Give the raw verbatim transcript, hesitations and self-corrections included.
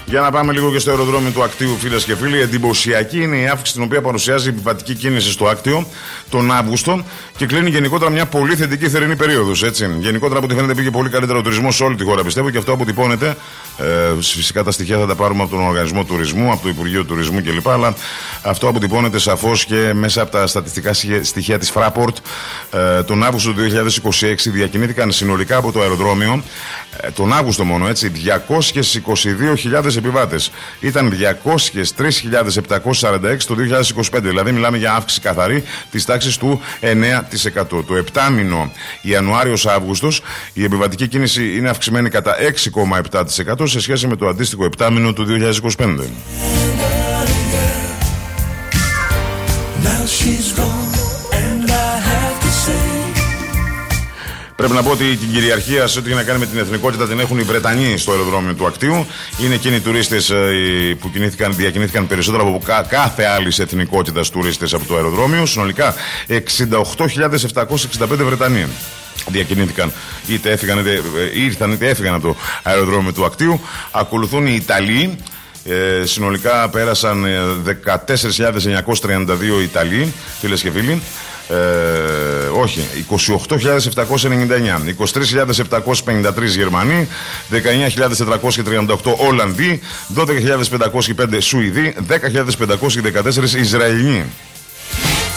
Για να πάμε λίγο και στο αεροδρόμιο του Ακτίου, φίλες και φίλοι. Εντυπωσιακή είναι η αύξηση την οποία παρουσιάζει η επιβατική κίνηση στο Άκτιο τον Αύγουστο και κλείνει γενικότερα μια πολύ θετική θερινή περίοδος. Γενικότερα, από ό,τι φαίνεται, πήγε πολύ καλύτερο ο τουρισμός σε όλη τη χώρα, πιστεύω, και αυτό αποτυπώνεται. Ε, φυσικά τα στοιχεία θα τα πάρουμε από τον Οργανισμό Τουρισμού, από το Υπουργείο Τουρισμού κλπ. Αλλά αυτό αποτυπώνεται σαφώς και μέσα από τα στατιστικά στοιχεία της Fraport. Ε, τον Αύγουστο του δύο χιλιάδες είκοσι έξι διακινήθηκαν συνολικά από το αεροδρόμιο, ε, τον Αύγουστο μόνο, έτσι, διακόσιες είκοσι δύο χιλιάδες επιβάτες. Ήταν διακόσιες τρεις χιλιάδες επτακόσιες σαράντα έξι το δύο χιλιάδες είκοσι πέντε. Δηλαδή, μιλάμε για αύξηση καθαρή της τάξης του εννέα τοις εκατό. Το επτάμηνο Ιανουάριος-Αύγουστος η επιβατική κίνηση είναι αυξημένη κατά έξι κόμμα επτά τοις εκατό σε σχέση με το αντίστοιχο επτάμηνο του δύο χιλιάδες είκοσι πέντε. Πρέπει να πω ότι την κυριαρχία σε ό,τι έχει να κάνει με την εθνικότητα την έχουν οι Βρετανοί στο αεροδρόμιο του Ακτίου. Είναι εκείνοι οι τουρίστες που κινήθηκαν, διακινήθηκαν περισσότερο από κάθε άλλη εθνικότητα τουρίστες από το αεροδρόμιο. Συνολικά εξήντα οκτώ χιλιάδες επτακόσιες εξήντα πέντε Βρετανοί διακινήθηκαν, είτε έφυγαν, είτε ήρθαν, είτε έφυγαν από το αεροδρόμιο του Ακτίου. Ακολουθούν οι Ιταλοί. Ε, συνολικά πέρασαν δεκατέσσερις χιλιάδες εννιακόσιες τριάντα δύο Ιταλοί, φίλες και φίλοι. Ε, όχι, είκοσι οκτώ χιλιάδες επτακόσιες ενενήντα εννέα, είκοσι τρεις χιλιάδες επτακόσιες πενήντα τρεις Γερμανοί, δεκαεννέα χιλιάδες τετρακόσιες τριάντα οκτώ Ολλανδοί, δώδεκα χιλιάδες πεντακόσιοι πέντε Σουηδοί, δέκα χιλιάδες πεντακόσιοι δεκατέσσερα Ισραηλοί.